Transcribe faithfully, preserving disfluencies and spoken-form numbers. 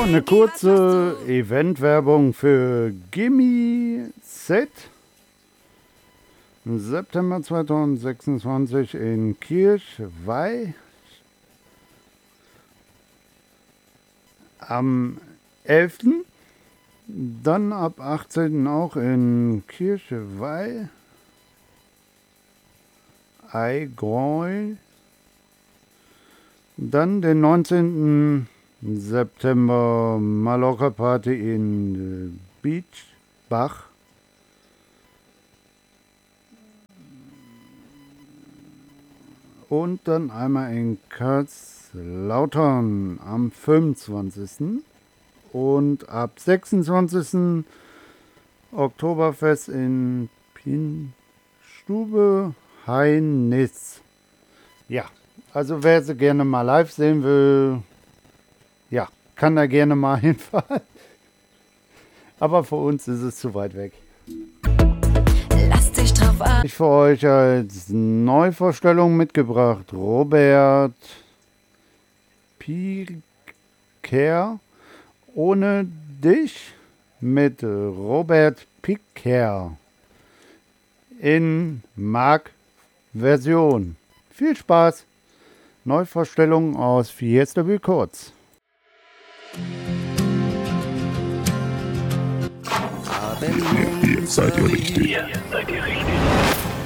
eine kurze Eventwerbung für Gimme Set. September zweitausendsechsundzwanzig in Kirchweih. Am elften Dann ab achtzehnten auch in Kirchweih. Allgäu. Dann den neunzehnten September Mallorca Party in Beachbach. Und dann einmal in Karlslautern am fünfundzwanzigsten Und ab sechsundzwanzigsten Oktoberfest in Pinstube Heinis. Ja, also wer sie gerne mal live sehen will, ja, kann da gerne mal hinfahren. Aber für uns ist es zu weit weg. Lass dich drauf an. Ich für euch als Neuvorstellung mitgebracht Robert Piker ohne dich mit Robert Piker in Mark-Version. Viel Spaß! Neuvorstellung aus Fiesta Records. Hier seid ihr richtig. Hier seid ihr richtig.